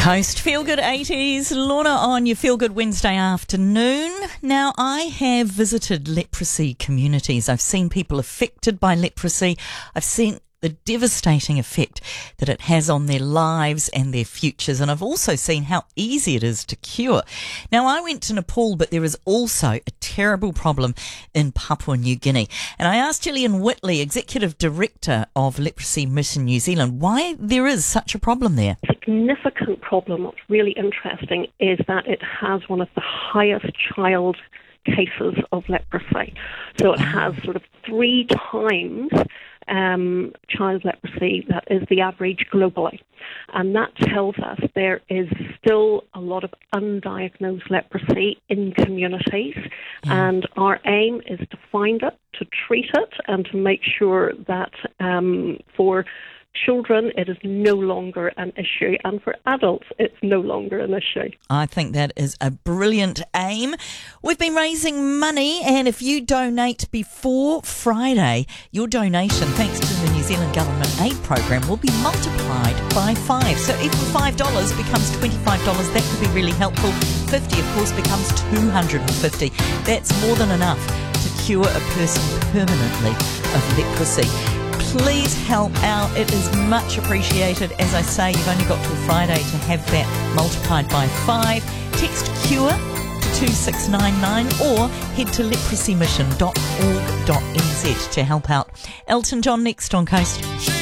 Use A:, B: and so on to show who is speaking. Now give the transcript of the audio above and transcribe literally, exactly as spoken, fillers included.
A: Coast Feel Good eighties, Lorna on your Feel Good Wednesday afternoon. Now, I have visited leprosy communities. I've seen people affected by leprosy. I've seen the devastating effect that it has on their lives and their futures. And I've also seen how easy it is to cure. Now, I went to Nepal, but there is also a terrible problem in Papua New Guinea. And I asked Gillian Whitley, Executive Director of Leprosy Mission New Zealand, why there is such a problem there.
B: Significant problem, what's really interesting, is that it has one of the highest child cases of leprosy. So it has sort of three times um, child leprosy that is the average globally. And that tells us there is still a lot of undiagnosed leprosy in communities. Yeah. And our aim is to find it, to treat it, and to make sure that um, for children, it is no longer an issue, and for adults, it's no longer an issue.
A: I think that is a brilliant aim. We've been raising money, and if you donate before Friday, your donation, thanks to the New Zealand Government Aid Program, will be multiplied by five. So even five dollars becomes twenty-five dollars. That could be really helpful. fifty, of course, becomes two hundred fifty. That's more than enough to cure a person permanently of leprosy. Please help out. It is much appreciated. As I say, you've only got till Friday to have that multiplied by five. Text CURE to two six nine nine or head to leprosymission dot org dot n z to help out. Elton John next on Coast.